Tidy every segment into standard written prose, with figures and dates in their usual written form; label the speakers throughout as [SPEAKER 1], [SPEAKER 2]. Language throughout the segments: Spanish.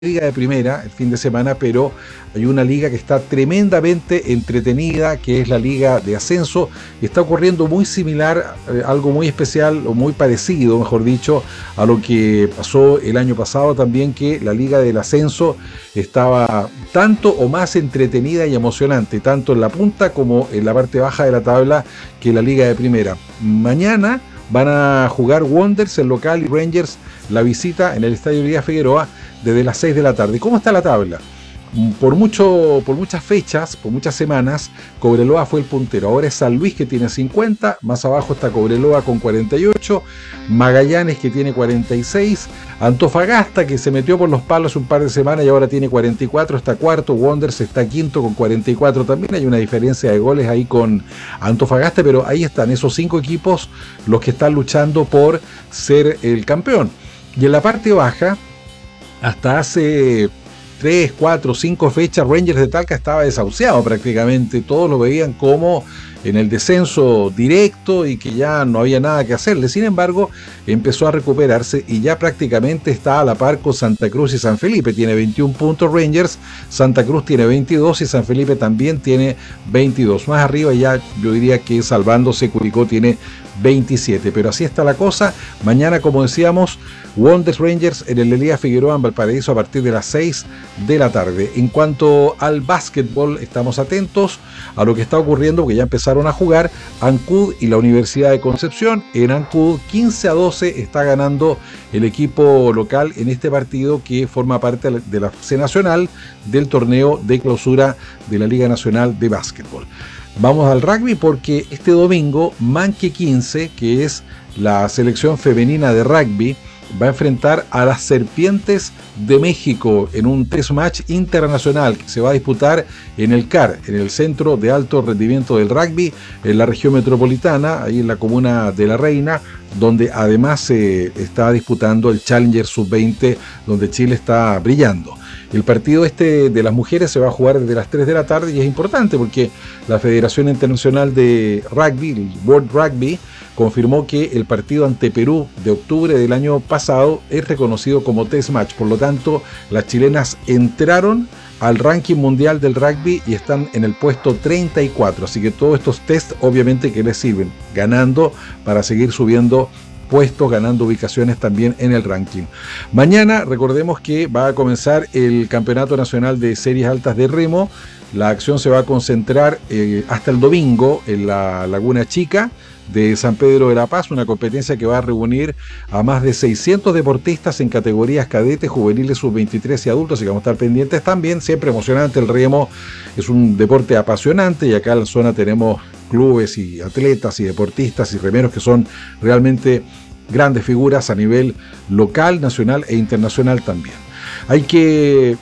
[SPEAKER 1] liga de primera el fin de semana, pero hay una liga que está tremendamente entretenida, que es la liga de ascenso, y está ocurriendo muy similar, algo muy especial o muy parecido, mejor dicho, a lo que pasó el año pasado también, que la liga del ascenso estaba tanto o más entretenida y emocionante, tanto en la punta como en la parte baja de la tabla, que la liga de primera. Mañana van a jugar Wanderers el local y Rangers la visita en el Estadio Elías Figueroa desde las 6 de la tarde. ¿Cómo está la tabla? Por muchas fechas, por muchas semanas, Cobreloa fue el puntero. Ahora es San Luis, que tiene 50, más abajo está Cobreloa con 48, Magallanes, que tiene 46, Antofagasta, que se metió por los palos un par de semanas y ahora tiene 44, está cuarto, Wanderers está quinto con 44, también hay una diferencia de goles ahí con Antofagasta, pero ahí están esos 5 equipos los que están luchando por ser el campeón. Y en la parte baja, hasta hace 3, 4, 5 fechas, Rangers de Talca estaba desahuciado prácticamente. Todos lo veían como en el descenso directo y que ya no había nada que hacerle. Sin embargo, empezó a recuperarse y ya prácticamente está a la par con Santa Cruz y San Felipe. Tiene 21 puntos Rangers, Santa Cruz tiene 22 y San Felipe también tiene 22. Más arriba ya yo diría que salvándose Curicó tiene 27, pero así está la cosa. Mañana, como decíamos, Wanderers Rangers en el Elías Figueroa en Valparaíso a partir de las 6 de la tarde. En cuanto al básquetbol, estamos atentos a lo que está ocurriendo, porque ya empezaron a jugar Ancud y la Universidad de Concepción. En Ancud 15-12 está ganando el equipo local en este partido que forma parte de la fase nacional del torneo de clausura de la Liga Nacional de Básquetbol. Vamos al rugby, porque este domingo Manque 15, que es la selección femenina de rugby, va a enfrentar a las Serpientes de México en un test match internacional que se va a disputar en el CAR, en el Centro de Alto Rendimiento del Rugby, en la región metropolitana, ahí en la comuna de La Reina, donde además se está disputando el Challenger Sub-20, donde Chile está brillando. El partido de las mujeres se va a jugar desde las 3 de la tarde y es importante porque la Federación Internacional de Rugby, el World Rugby, confirmó que el partido ante Perú de octubre del año pasado es reconocido como test match. Por lo tanto, las chilenas entraron al ranking mundial del rugby y están en el puesto 34. Así que todos estos test obviamente que les sirven, ganando para seguir subiendo puestos, ganando ubicaciones también en el ranking. Mañana recordemos que va a comenzar el Campeonato Nacional de Series Altas de Remo. La acción se va a concentrar hasta el domingo en la Laguna Chica de San Pedro de la Paz, una competencia que va a reunir a más de 600 deportistas en categorías cadetes, juveniles, sub-23 y adultos, así que vamos a estar pendientes también. Siempre emocionante, el remo es un deporte apasionante y acá en la zona tenemos clubes y atletas y deportistas y remeros que son realmente grandes figuras a nivel local, nacional e internacional también. Hay que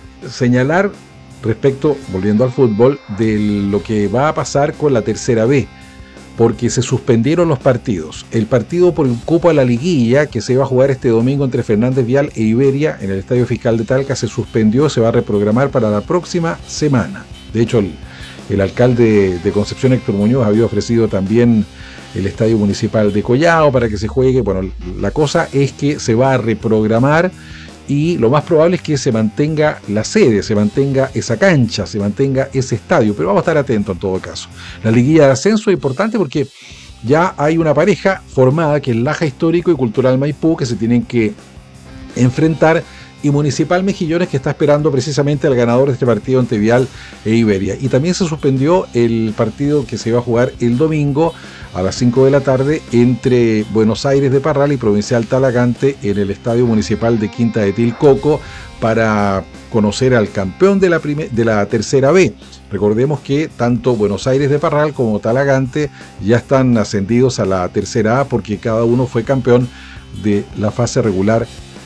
[SPEAKER 1] señalar respecto, volviendo al fútbol, de lo que va a pasar con la tercera B, porque se suspendieron los partidos. El partido por el cupo a la liguilla, que se iba a jugar este domingo entre Fernández Vial e Iberia en el Estadio Fiscal de Talca, se suspendió, se va a reprogramar para la próxima semana. De hecho, el alcalde de Concepción, Héctor Muñoz, había ofrecido también el Estadio Municipal de Collao para que se juegue. Bueno, la cosa es que se va a reprogramar y lo más probable es que se mantenga la sede, se mantenga esa cancha, se mantenga ese estadio, pero vamos a estar atentos en todo caso. La liguilla de ascenso es importante porque ya hay una pareja formada, que es Laja Histórico y Cultural Maipú, que se tienen que enfrentar, y Municipal Mejillones, que está esperando precisamente al ganador de este partido entre Vial e Iberia. Y también se suspendió el partido que se iba a jugar el domingo a las 5 de la tarde entre Buenos Aires de Parral y Provincial Talagante en el Estadio Municipal de Quinta de Tilcoco, para conocer al campeón de la tercera B. Recordemos que tanto Buenos Aires de Parral como Talagante ya están ascendidos a la tercera A, porque cada uno fue campeón de la fase regular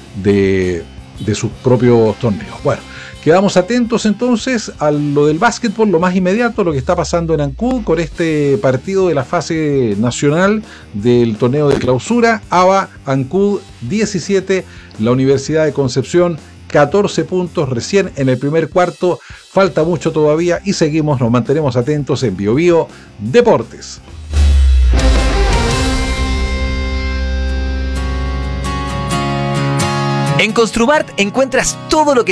[SPEAKER 1] de sus propios torneos. Bueno, quedamos atentos entonces a lo del básquetbol, lo más inmediato, lo que está pasando en Ancud con este partido de la fase nacional del torneo de clausura. ABA Ancud 17, la Universidad de Concepción 14 puntos recién en el primer cuarto. Falta mucho todavía y nos mantenemos atentos en BioBio Deportes.
[SPEAKER 2] En Construbart encuentras todo lo que